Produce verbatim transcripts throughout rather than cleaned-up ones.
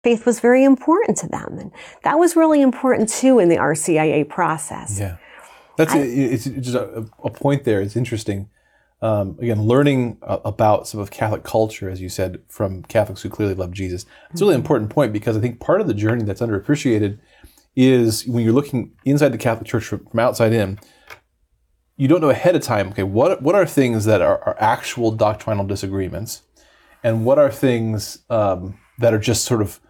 faith was very important to them. And that was really important too in the R C I A process. Yeah. That's I, it's just a, a point there. It's interesting. Um, again, learning uh, about some of Catholic culture, as you said, from Catholics who clearly love Jesus. It's a really important point because I think part of the journey that's underappreciated is when you're looking inside the Catholic Church from, from outside in, you don't know ahead of time, okay, what what are things that are, are actual doctrinal disagreements, and what are things um, that are just sort of,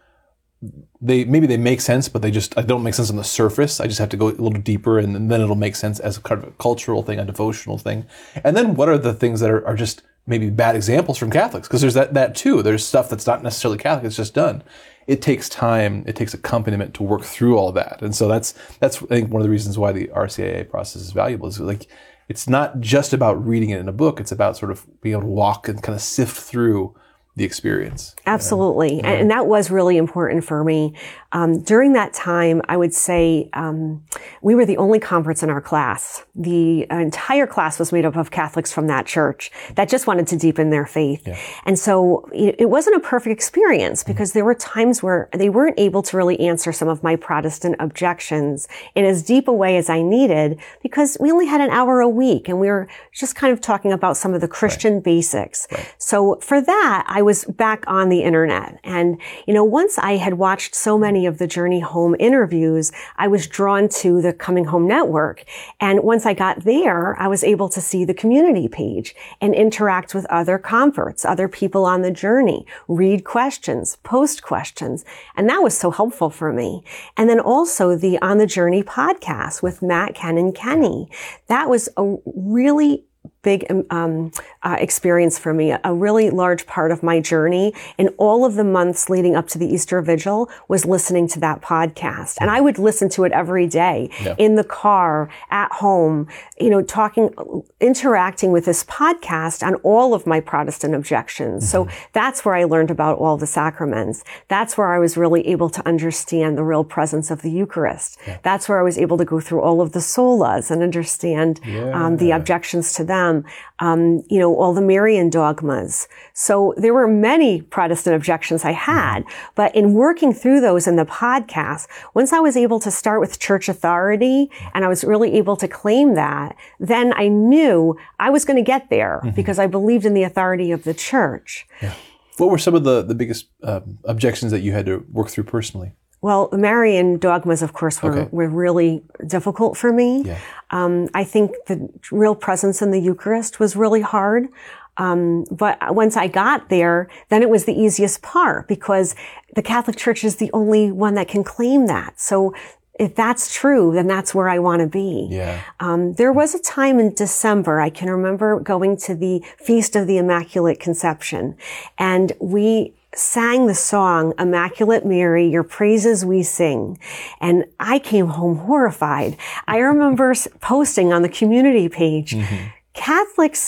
they maybe they make sense, but they just I don't make sense on the surface. I just have to go a little deeper, and, and then it'll make sense as a kind of a cultural thing, a devotional thing. And then what are the things that are, are just maybe bad examples from Catholics? Because there's that that too. There's stuff that's not necessarily Catholic, it's just done. It takes time, it takes accompaniment to work through all of that. And so that's that's I think one of the reasons why the R C I A process is valuable. Is like it's not just about reading it in a book, it's about sort of being able to walk and kind of sift through the experience. Absolutely. You know? And that was really important for me. Um, during that time, I would say um, we were the only converts in our class. The entire class was made up of Catholics from that church that just wanted to deepen their faith. Yeah. And so it wasn't a perfect experience because there were times where they weren't able to really answer some of my Protestant objections in as deep a way as I needed because we only had an hour a week and we were just kind of talking about some of the Christian right. basics. Right. So for that, I was back on the internet. And, you know, once I had watched so many of the Journey Home interviews, I was drawn to the Coming Home Network. And once I got there, I was able to see the community page and interact with other converts, other people on the journey, read questions, post questions. And that was so helpful for me. And then also the On the Journey podcast with Matt, Ken, and Kenny. That was a really big um, uh, experience for me. A really large part of my journey in all of the months leading up to the Easter Vigil was listening to that podcast. And I would listen to it every day yeah. in the car, at home, you know, talking, interacting with this podcast on all of my Protestant objections. Mm-hmm. So that's where I learned about all the sacraments. That's where I was really able to understand the real presence of the Eucharist. Yeah. That's where I was able to go through all of the solas and understand yeah. um, the objections to them. Um, you know, all the Marian dogmas. So there were many Protestant objections I had, but in working through those in the podcast, once I was able to start with church authority and I was really able to claim that, then I knew I was going to get there mm-hmm. because I believed in the authority of the church. Yeah. What were some of the, the biggest um, objections that you had to work through personally? Well, the Marian dogmas, of course, were, okay. were really difficult for me. Yeah. Um, I think the real presence in the Eucharist was really hard. Um, but once I got there, then it was the easiest part because the Catholic Church is the only one that can claim that. So if that's true, then that's where I want to be. Yeah. Um, there was a time in December, I can remember going to the Feast of the Immaculate Conception, and we sang the song, Immaculate Mary, Your Praises We Sing. And I came home horrified. I remember posting on the community page, mm-hmm. Catholics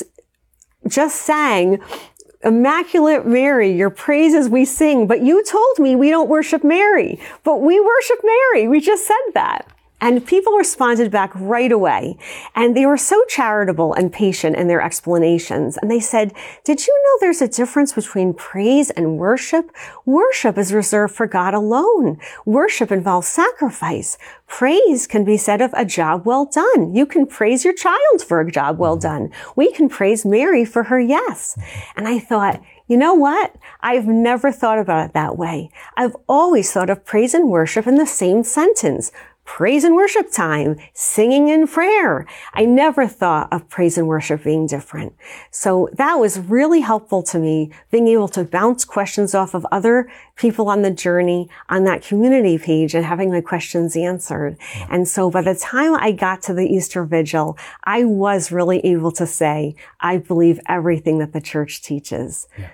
just sang, Immaculate Mary, your praises we sing, but you told me we don't worship Mary, but we worship Mary. We just said that. And people responded back right away. And they were so charitable and patient in their explanations. And they said, did you know there's a difference between praise and worship? Worship is reserved for God alone. Worship involves sacrifice. Praise can be said of a job well done. You can praise your child for a job well done. We can praise Mary for her yes. And I thought, you know what? I've never thought about it that way. I've always thought of praise and worship in the same sentence. Praise and worship time, singing and prayer. I never thought of praise and worship being different. So that was really helpful to me, being able to bounce questions off of other people on the journey on that community page and having my questions answered. Yeah. And so by the time I got to the Easter Vigil, I was really able to say, I believe everything that the church teaches. Yeah.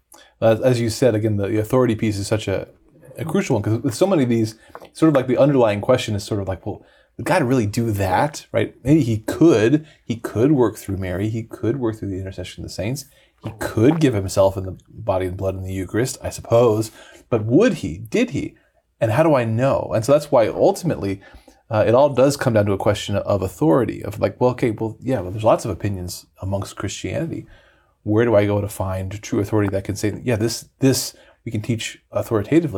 As you said, again, the authority piece is such a a crucial one, because with so many of these, sort of like the underlying question is sort of like, well, would God really do that, right? Maybe he could. He could work through Mary. He could work through the intercession of the saints. He could give himself in the body and blood in the Eucharist, I suppose. But would he? Did he? And how do I know? And so that's why ultimately uh, it all does come down to a question of authority, of like, well, okay, well, yeah, well, there's lots of opinions amongst Christianity. Where do I go to find true authority that can say, yeah, this, this, we can teach authoritatively that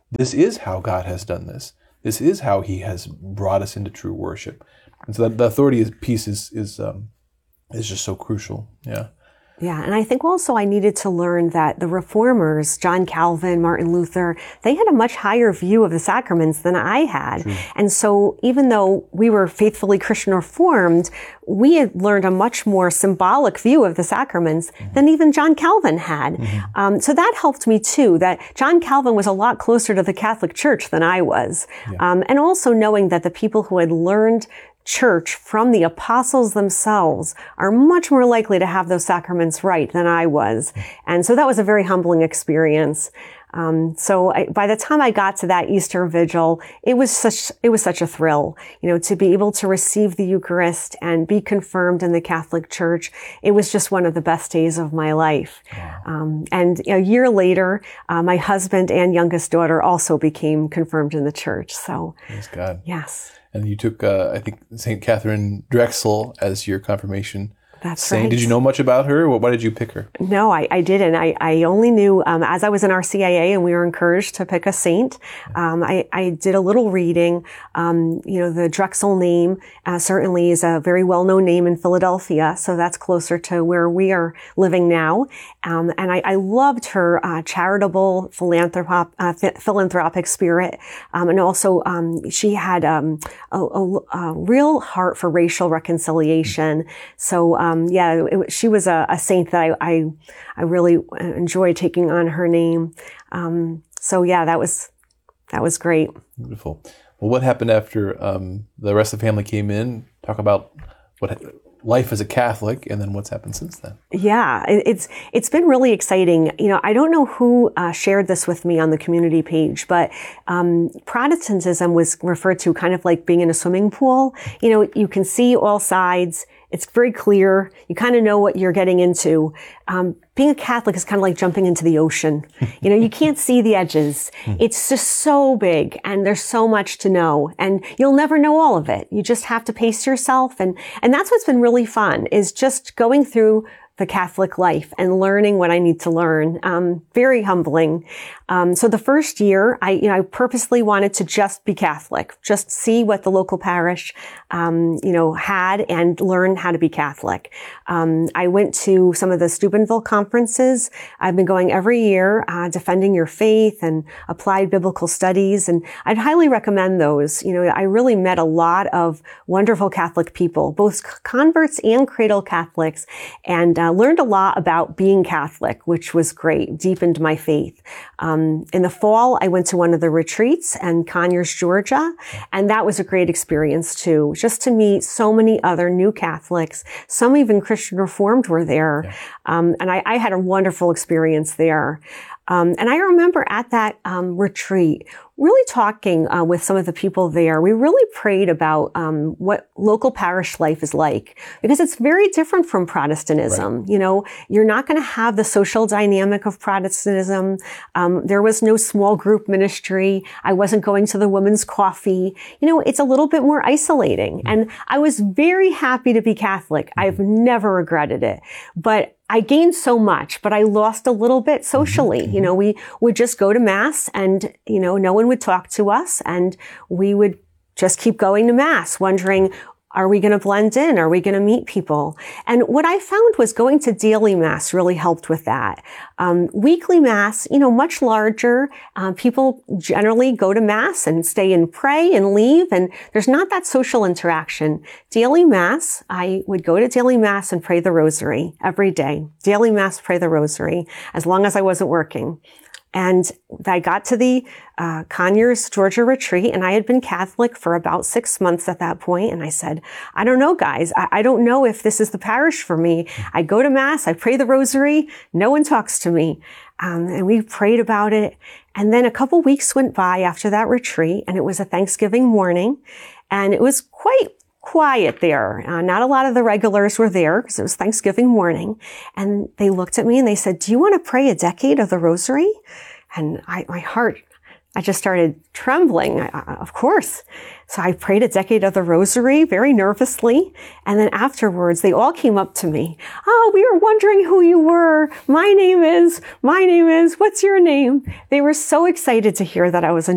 this is how God has done this. This is how he has brought us into true worship. And so that the authority piece is, is, um, is just so crucial. Yeah. Yeah, and I think also I needed to learn that the reformers, John Calvin, Martin Luther, they had a much higher view of the sacraments than I had. True. And so even though we were faithfully Christian Reformed, we had learned a much more symbolic view of the sacraments mm-hmm. than even John Calvin had. Mm-hmm. Um, so that helped me too, that John Calvin was a lot closer to the Catholic Church than I was. Yeah. Um, and also knowing that the people who had learned church from the apostles themselves are much more likely to have those sacraments right than I was. And so that was a very humbling experience. Um, so I, by the time I got to that Easter vigil, it was such, it was such a thrill, you know, to be able to receive the Eucharist and be confirmed in the Catholic Church. It was just one of the best days of my life. Wow. Um, and a year later, uh, my husband and youngest daughter also became confirmed in the church. So, praise God. Yes. And you took, uh, I think, Saint Catherine Drexel as your confirmation That's saint. right. Did you know much about her? Why did you pick her? No, I, I didn't. I, I only knew um, as I was in R C I A and we were encouraged to pick a saint. Um, I, I did a little reading. Um, you know, the Drexel name uh, certainly is a very well-known name in Philadelphia, so that's closer to where we are living now. Um, and I, I loved her uh, charitable philanthrop, uh, philanthropic spirit, um, and also um, she had um, a, a, a real heart for racial reconciliation. So. Um, Um, yeah, it, she was a, a saint that I, I, I really enjoyed taking on her name. Um, so yeah, that was, that was great. Beautiful. Well, what happened after um, the rest of the family came in? Talk about what life as a Catholic, and then what's happened since then. Yeah, it, it's it's been really exciting. You know, I don't know who uh, shared this with me on the community page, but um, Protestantism was referred to kind of like being in a swimming pool. You know, you can see all sides. It's very clear. You kind of know what you're getting into. Um, being a Catholic is kind of like jumping into the ocean. You know, you can't see the edges. It's just so big and there's so much to know and you'll never know all of it. You just have to pace yourself. And, and that's what's been really fun is just going through the Catholic life and learning what I need to learn. Um, very humbling. Um, so the first year, I, you know, I purposely wanted to just be Catholic, just see what the local parish, um, you know, had and learn how to be Catholic. Um, I went to some of the Steubenville conferences. I've been going every year, uh, defending your faith and applied biblical studies. And I'd highly recommend those. You know, I really met a lot of wonderful Catholic people, both converts and cradle Catholics, and uh, learned a lot about being Catholic, which was great, deepened my faith. Um, in the fall, I went to one of the retreats in Conyers, Georgia, and that was a great experience too, just to meet so many other new Catholics. Some even Christian Reformed were there, yeah. um, and I, I had a wonderful experience there. Um, and I remember at that um, retreat, really talking uh, with some of the people there. We really prayed about um, what local parish life is like, because it's very different from Protestantism. Right. You know, you're not going to have the social dynamic of Protestantism. Um, there was no small group ministry. I wasn't going to the women's coffee. You know, it's a little bit more isolating. Mm-hmm. And I was very happy to be Catholic. Mm-hmm. I've never regretted it. But I gained so much, but I lost a little bit socially. Mm-hmm. You know, we would just go to Mass and, you know, no one would talk to us and we would just keep going to Mass, wondering, are we going to blend in? Are we going to meet people? And what I found was going to daily Mass really helped with that. Um, weekly Mass, you know, much larger. Um, people generally go to Mass and stay and pray and leave, and there's not that social interaction. Daily Mass, I would go to daily Mass and pray the Rosary every day. Daily Mass, pray the Rosary, as long as I wasn't working. And I got to the uh, Conyers, Georgia retreat, and I had been Catholic for about six months at that point. And I said, I don't know, guys. I, I don't know if this is the parish for me. I go to Mass, I pray the Rosary, no one talks to me. Um, and we prayed about it. And then a couple weeks went by after that retreat, and it was a Thanksgiving morning, and it was quite quiet there. Uh, not a lot of the regulars were there because it was Thanksgiving morning. And they looked at me and they said, do you want to pray a decade of the Rosary? And I, my heart I just started trembling, I, I, of course. So I prayed a decade of the rosary very nervously. And then afterwards, they all came up to me. Oh, we were wondering who you were. My name is, my name is, what's your name? They were so excited to hear that I was a